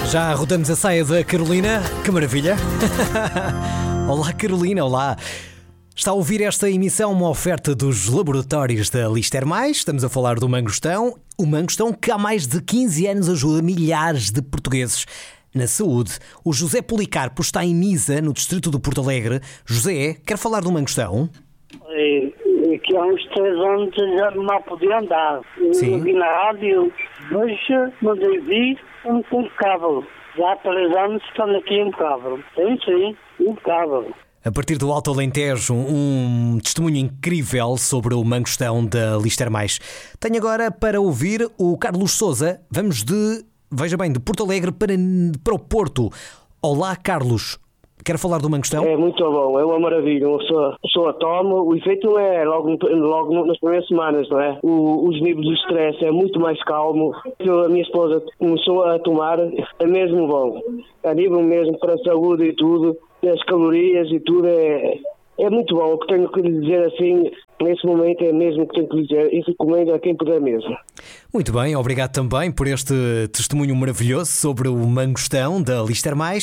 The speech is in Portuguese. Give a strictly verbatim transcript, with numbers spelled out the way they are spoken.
Já rodamos a saia da Carolina, que maravilha! Olá Carolina, olá! Está a ouvir esta emissão, uma oferta dos laboratórios da Lister Mais. Estamos a falar do mangostão, o mangostão que há mais de quinze anos ajuda milhares de portugueses na saúde. O José Policarpo está em Misa, no distrito do Porto Alegre. José, quer falar do mangostão? É, que há uns três anos já não podia andar. Sim. Eu vi na rádio, hoje mandei vir um impecável. Já há três anos estão aqui impecável. Sim, sim, impecável. A partir do Alto Alentejo, um testemunho incrível sobre o mangostão da Lister Mais. Tenho agora para ouvir o Carlos Sousa. Vamos de, veja bem, de Porto Alegre para, para o Porto. Olá, Carlos. Quer falar do mangostão? É muito bom, é uma maravilha. Uma pessoa, a pessoa toma, o efeito não é logo, logo nas primeiras semanas, não é? O, os níveis de stress é muito mais calmo. A minha esposa começou a tomar, é mesmo bom. A nível mesmo para a saúde e tudo, as calorias e tudo, é, é muito bom. O que tenho que lhe dizer assim, nesse momento, é mesmo o que tenho que lhe dizer. E recomendo a quem puder mesmo. Muito bem, obrigado também por este testemunho maravilhoso sobre o mangostão da Lister Mais.